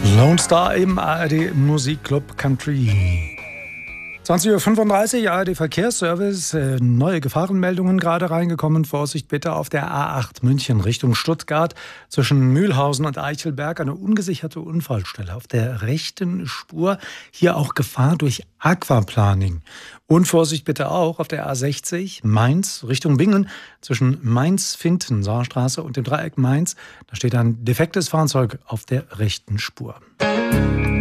Lone Star im ARD Musikclub Country. 20:35 Uhr, ARD Verkehrsservice. Neue Gefahrenmeldungen gerade reingekommen. Vorsicht bitte auf der A8 München Richtung Stuttgart. Zwischen Mühlhausen und Eichelberg eine ungesicherte Unfallstelle auf der rechten Spur. Hier auch Gefahr durch Aquaplaning. Und Vorsicht bitte auch auf der A60 Mainz Richtung Bingen. Zwischen Mainz-Finten, Saarstraße und dem Dreieck Mainz. Da steht ein defektes Fahrzeug auf der rechten Spur.